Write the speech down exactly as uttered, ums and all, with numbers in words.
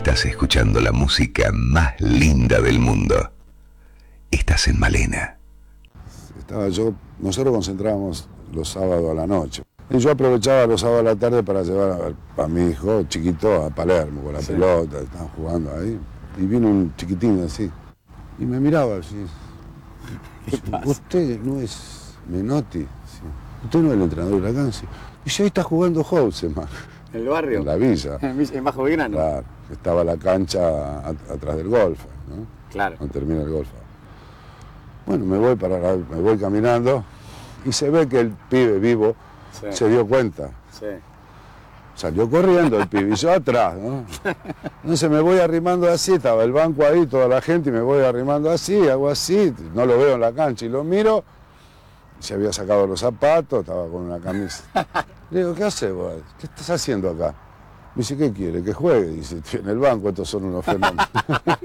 Estás escuchando la música más linda del mundo. Estás en Malena. Estaba yo, nosotros concentrábamos los sábados a la noche. Y yo aprovechaba los sábados a la tarde para llevar a, a mi hijo chiquito a Palermo con la sí. pelota, estaban jugando ahí. Y vino un chiquitín así. Y me miraba así. Usted no es Menotti. Sí. Usted no es el entrenador de la cancha. Y yo ahí está jugando Houseman. ¿En el barrio? En la villa. ¿En Bajo Belgrano? Claro. Estaba la cancha a, atrás del golf, ¿no? Claro. Cuando termina el golf. Bueno, me voy, para la, me voy caminando y se ve que el pibe vivo sí. se dio cuenta. Sí. Salió corriendo el pibe y yo atrás, ¿no? Entonces me voy arrimando así, estaba el banco ahí, toda la gente, y me voy arrimando así, hago así, no lo veo en la cancha y lo miro, se había sacado los zapatos, estaba con una camisa. Le digo, ¿qué haces vos? ¿Qué estás haciendo acá? Me dice, ¿qué quiere? Que juegue. Dice, en el banco estos son unos fenómenos.